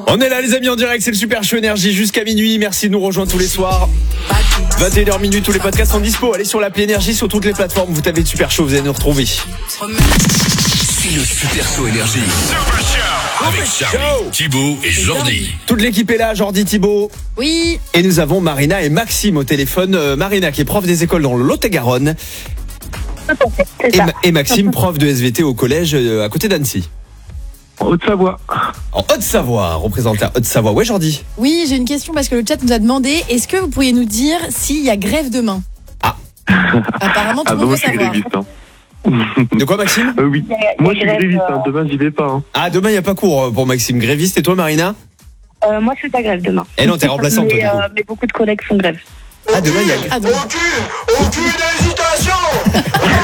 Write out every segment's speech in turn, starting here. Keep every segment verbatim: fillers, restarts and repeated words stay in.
On est là les amis en direct, c'est le Super Show Énergie jusqu'à minuit. Merci de nous rejoindre tous les soirs. vingt et une heures minuit, tous les podcasts sont dispo. Allez sur l'appli Énergie, sur toutes les plateformes. Vous tapez Super Show, vous allez nous retrouver. C'est le Super Show Énergie. Avec Charlie, Thibaut et Jordi. Toute l'équipe est là, Jordi, Thibaut. Oui. Et nous avons Marina et Maxime au téléphone. Euh, Marina qui est prof des écoles dans le Lot-et-Garonne. Et, Ma- et Maxime, prof de S V T au collège euh, à côté d'Annecy. En Haute-Savoie. En Haute-Savoie, représenté à Haute-Savoie. Ouais, Jordi. Oui, j'ai une question parce que le chat nous a demandé, est-ce que vous pourriez nous dire s'il y a grève demain? Ah. Apparemment, tout Ah le bah monde moi veut je suis savoir. gréviste. Hein. De quoi, Maxime? Euh, oui. Il y a- il y a Moi je suis grève, gréviste, euh, hein. Demain j'y vais pas. Hein. Ah, demain, il n'y a pas cours pour Maxime. Gréviste. Et toi, Marina? Euh, moi, je suis pas grève demain. Eh non, t'es remplaçante, toi, mais, du coup. euh, mais beaucoup de collègues font grève. Ah, demain, il y a... Ah, donc, Aucune, aucune hésitation.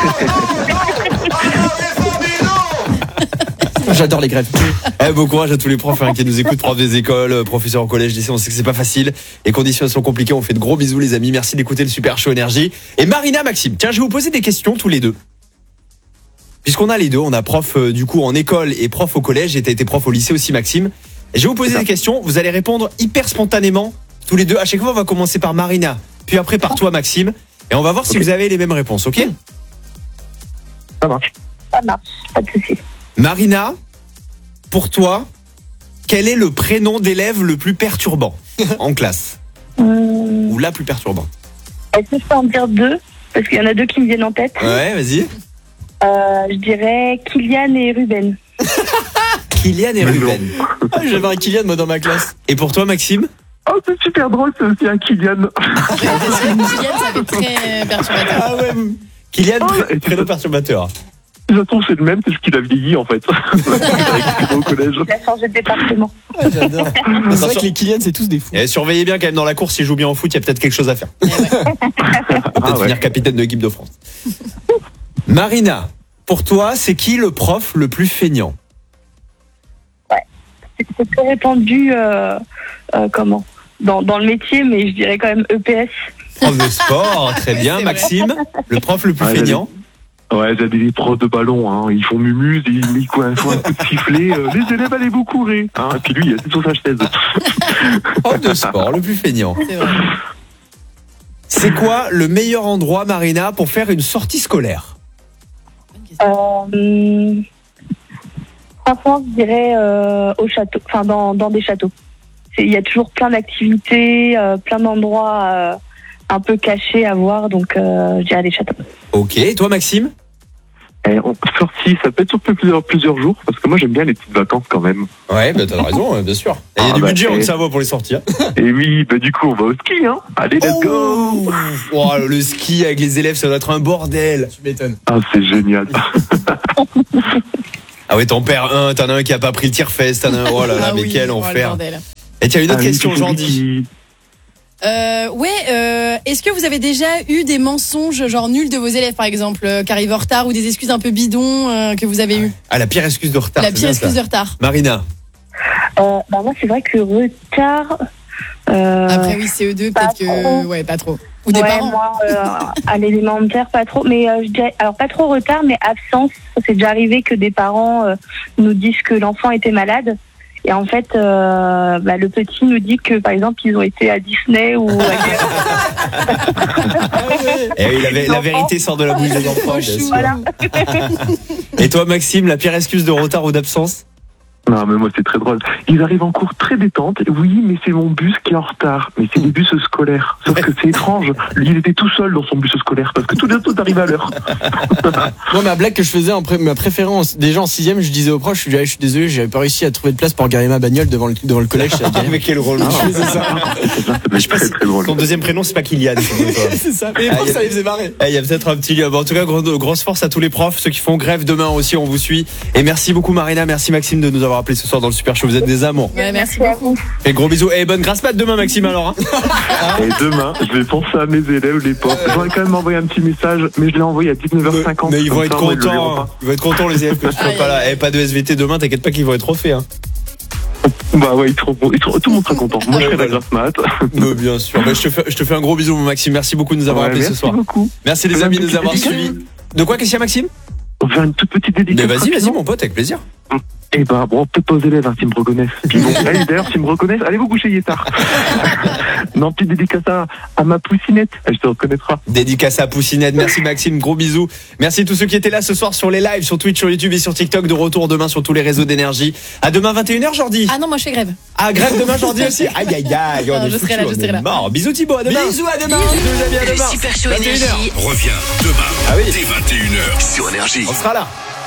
J'adore les grèves. Eh, bon courage à tous les profs hein, qui nous écoutent, profs des écoles, professeurs au collège, lycée. On sait que c'est pas facile. Les conditions sont compliquées. On fait de gros bisous, les amis. Merci d'écouter le Super Show Énergie. Et Marina, Maxime, tiens, je vais vous poser des questions tous les deux. Puisqu'on a les deux, on a prof euh, du coup en école et prof au collège. Et t'as été prof au lycée aussi, Maxime. Et je vais vous poser des questions. Vous allez répondre hyper spontanément tous les deux. À chaque fois, on va commencer par Marina, puis après par toi, Maxime. Et on va voir si Ok. vous avez les mêmes réponses, ok? Ça marche. Ça marche, pas de souci. Marina, pour toi, quel est le prénom d'élève le plus perturbant en classe? Hum, Ou la plus perturbante? Est-ce que je peux en dire deux? Parce qu'il y en a deux qui me viennent en tête. Ouais, vas-y. Euh, je dirais Kylian et Ruben. Kylian et Mais Ruben. Ah, j'avais un Kylian moi dans ma classe. Et pour toi, Maxime? Oh c'est super drôle, c'est aussi un Kylian. parce que Kylian, ça fait très perturbateur. Ah ouais. Kylian, Oh, pré- et tu prénom peux- perturbateur. J'attends c'est le même, c'est ce qu'il a vieilli en fait. Au collège. Il a changé de département. J'adore. C'est vrai que les Kylian, c'est tous des fous. Et surveillez bien quand même dans la course, s'il joue bien au foot, il y a peut-être quelque chose à faire. Eh ouais. Peut-être Ah ouais. devenir capitaine de l'équipe de France. Marina, pour toi, c'est qui le prof le plus feignant? C'est c'est très répandu, euh, euh, comment dans, dans le métier, mais je dirais quand même E P S. Prof de sport, très bien. C'est vrai. Maxime, le prof le plus Ouais, feignant? Ouais, j'avais des profs de ballon, hein. Ils font mumuse, ils ils font un coup de sifflet. euh, les élèves, allez vous courir. Hein. Et puis lui, il est sur sa chaise. Prof de sport, le plus feignant. C'est vrai. C'est quoi le meilleur endroit, Marina, pour faire une sortie scolaire? Bonne question. Euh, franchement, je dirais euh, au château, enfin dans, dans des châteaux. C'est- Il y a toujours plein d'activités, euh, plein d'endroits euh, un peu cachés à voir, donc euh, je dirais les châteaux. Ok, et toi, Maxime? Et on, sortie, ça peut être sur plusieurs, plusieurs jours, parce que moi j'aime bien les petites vacances quand même. Ouais, bah t'as raison, bien sûr. Il y a Ah, du bah, budget en et- Haute-Savoie pour les sorties. Hein. Et oui, bah du coup on va au ski, hein. Allez, let's go. Oh, le ski avec les élèves, ça doit être un bordel. Tu m'étonnes. Ah c'est génial. Ah ouais, t'en perds un, t'en as un qui a pas pris le tir-fest, t'en as un, oh là là, Ah mais oui, quel oh, le enfer. bordel. Et tiens, une autre Ah oui, question, puis celui Jordi. qui- Euh, ouais, euh, est-ce que vous avez déjà eu des mensonges genre nuls de vos élèves par exemple, euh, qui arrivent en retard ou des excuses un peu bidons euh, que vous avez eues? Ah, la pire excuse de retard. La c'est pire bien excuse ça. de retard. Marina. Euh, bah moi, c'est vrai que le retard. Euh, Après oui, C E deux, pas peut-être que trop. ouais, pas trop. Ou des ouais, parents. moi, euh, à l'élémentaire, pas trop. Mais euh, je dirais, alors pas trop retard, mais absence. C'est déjà arrivé que des parents euh, nous disent que l'enfant était malade. Et en fait, euh, bah, le petit nous dit que, par exemple, ils ont été à Disney ou. Eh oui, la, vé- la vérité sort de la bouche des enfants. Trop bien chou. sûr. Voilà. Et toi, Maxime, la pire excuse de retard ou d'absence? Non mais moi c'est très drôle. Ils arrivent en cours très détente. Oui mais c'est mon bus qui est en retard. Mais c'est des bus scolaires. Sauf que c'est étrange. Lui il était tout seul dans son bus scolaire parce que tous les autres arrivent à l'heure. Moi, ma blague que je faisais, en pré- ma préférence, déjà en sixième, je disais aux profs, je, disais, je suis désolé, j'avais pas réussi à trouver de place pour garer ma bagnole devant le, devant le collège. C'est la galère. Mais quel rôle. Ça doit être très très drôle. Ton deuxième prénom, c'est pas Kylian. C'est ça. Mais les Ah, profs, y a- ça les faisait marrer. Eh, il y a peut-être un petit lien. Bon, en tout cas, gros- grosse force à tous les profs, ceux qui font grève demain aussi, on vous suit. Et merci beaucoup Marina, merci Maxime de nous avoir appelé ce soir dans le Super Show. Vous êtes des amours. Ouais, merci à beaucoup. Et gros bisous. Et bonne grasse mat demain Maxime alors. Hein. Et demain, je vais penser à mes élèves, les pauvres. J'aurais quand même envoyé un petit message, mais je l'ai envoyé à dix-neuf heures cinquante. Mais ils vont comme être ça, moi, ils le verront contents. pas. Ils vont être contents les élèves que je serai Aïe, pas là. aïe. Et pas de S V T demain, t'inquiète pas qu'ils vont être refaits. Hein. Bah ouais, ils seront, ils seront- tout le monde sera content. Moi, je Ouais, fais la voilà. grasse mat. Mais bien sûr. Bah, je, te fais, je te fais un gros bisou Maxime. Merci beaucoup de nous avoir Ouais, appelés ce merci soir. beaucoup. Merci les Une amis de nous petite avoir dédicace. suivis. De quoi qu'est-ce qu'il y a Maxime? On va faire une toute petite dédicace. Mais vas-y, vas-y rapidement. mon pote, avec plaisir. Eh ben, bon, peut-être pas aux élèves, hein, s'ils me reconnaissent. Puis bon, allez, d'ailleurs, s'ils me reconnaissent, allez vous coucher, il est tard. Non, petite dédicace à, à ma poussinette, elle te reconnaîtra. Dédicace à Poussinette. Merci Maxime, gros bisous. Merci à tous ceux qui étaient là ce soir sur les lives, sur Twitch, sur YouTube et sur TikTok. De retour demain sur tous les réseaux d'énergie. À demain vingt et une heures, Jordi. Ah non, moi je fais grève. Ah, grève demain, Jordi aussi. Aïe, aïe, aïe, on Non, est je foutus, serai là, on je est serai là. mort. Bisous Thibaut, à demain. Bisous, à demain. Bisous les amis, à Le demain. Super Show vingt et une heures. Énergie revient demain Ah oui. dès vingt et une heures sur Énergie. On sera là.